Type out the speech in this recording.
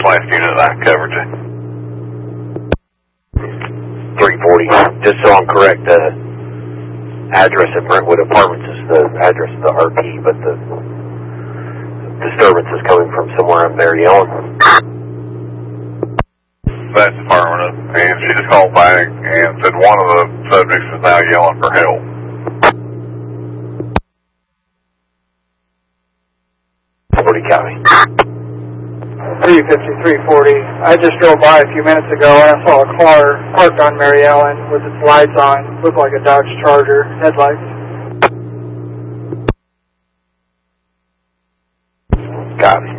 last unit that I covered you. 340. Just so I'm correct, the address at Brentwood Apartments is the address of the RP, but the disturbance is coming from somewhere in Mary Ellen. That's affirmative. And she just called back and said one of the subjects is now yelling for help. 40 copy. 35340. I just drove by a few minutes ago and I saw a car parked on Mary Ellen with its lights on. Looked like a Dodge Charger headlights. Copy.